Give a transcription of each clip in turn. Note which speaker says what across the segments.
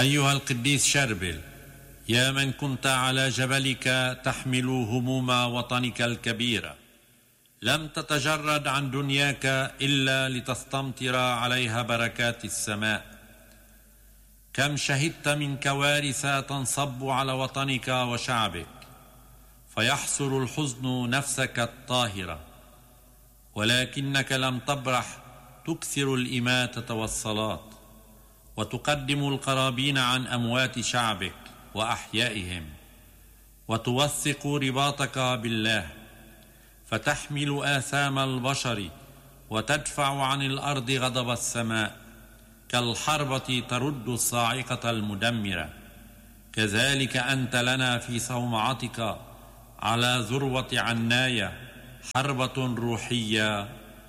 Speaker 1: أيها القديس شربل، يا من كنت على جبلك تحمل هموم وطنك الكبيرة، لم تتجرد عن دنياك إلا لتستمطر عليها بركات السماء. كم شهدت من كوارث تنصب على وطنك وشعبك، فيحصر الحزن نفسك الطاهرة، ولكنك لم تبرح تكثر الإماتة والصلاة، وتقدم القرابين عن أموات شعبك وأحيائهم، وتوثق رباطك بالله، فتحمل آثام البشر وتدفع عن الأرض غضب السماء، كالحربة ترد الصاعقة المدمرة. كذلك أنت لنا في صومعتك على ذروة عناية حربة روحية،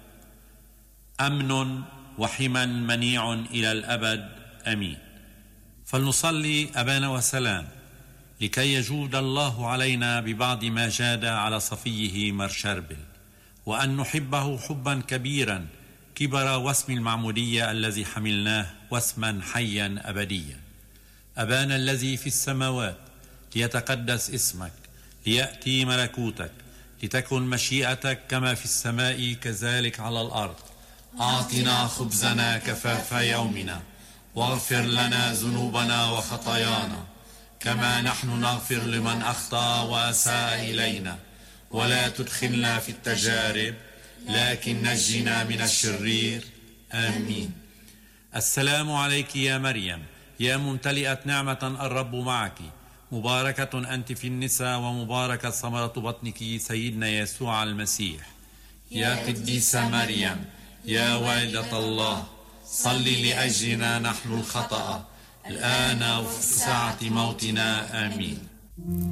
Speaker 1: أمن وحما منيع إلى الأبد. أمين. فلنصلي أبانا وسلام لكي يجود الله علينا ببعض ما جاد على صفيه مر شربل، وأن نحبه حبا كبيرا كبر واسم المعمودية الذي حملناه واسما حيا أبديا. أبانا الذي في السماوات، ليتقدس اسمك، ليأتي ملكوتك، لتكن مشيئتك كما في السماء كذلك على الأرض. أعطنا خبزنا كفاف يومنا، واغفر لنا ذنوبنا وخطايانا كما نحن نغفر لمن أخطأ وأساء إلينا، ولا تدخلنا في التجارب لكن نجنا من الشرير. آمين. السلام عليك يا مريم، يا ممتلئة نعمة، الرب معك، مباركة أنت في النساء، ومباركة ثمرة بطنك سيدنا يسوع المسيح. يا قديسة مريم، يا والدة الله، صلي لأجلنا نحن الخطأ الآن وفي ساعة موتنا. آمين.